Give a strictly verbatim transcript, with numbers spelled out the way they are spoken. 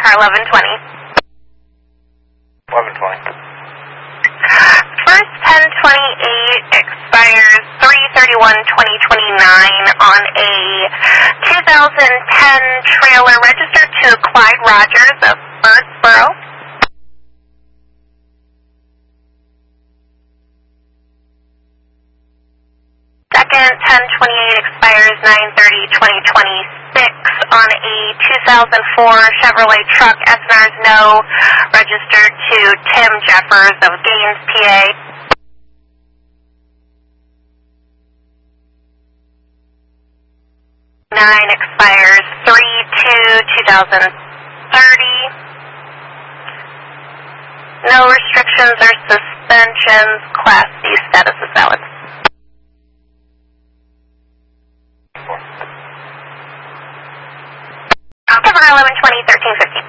car eleven twenty. eleven twenty. First ten twenty-eight expires three thirty-one twenty twenty-nine on a two thousand ten trailer registered to Clyde Rogers of Birdsboro. Second ten twenty-eight expires nine thirty twenty twenty-six on a two thousand four Chevrolet truck S N Rs no registered to Tim Jeffers of Gaines, P A. Nine expires three two twenty thirty. No restrictions or suspensions. Class C status is valid. Cover eleven twenty thirteen fifty.